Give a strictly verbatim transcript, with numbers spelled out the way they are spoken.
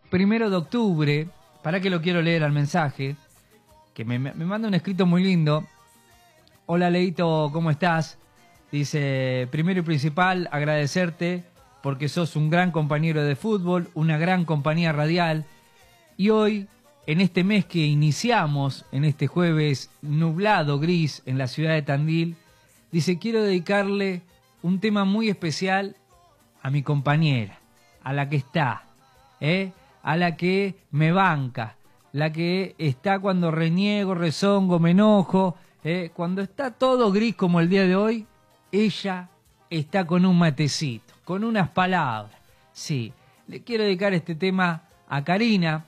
primero de octubre. ¿Para qué lo quiero leer al mensaje? Que me, me manda un escrito muy lindo. Hola Leito, ¿cómo estás? Dice, primero y principal, agradecerte porque sos un gran compañero de fútbol, una gran compañía radial. Y hoy, en este mes que iniciamos, en este jueves nublado, gris, en la ciudad de Tandil, dice, quiero dedicarle un tema muy especial a mi compañera, a la que está, ¿eh? a la que me banca, la que está cuando reniego, rezongo, me enojo, ¿eh? Cuando está todo gris como el día de hoy, ella está con un matecito, con unas palabras. Sí, le quiero dedicar este tema a Karina,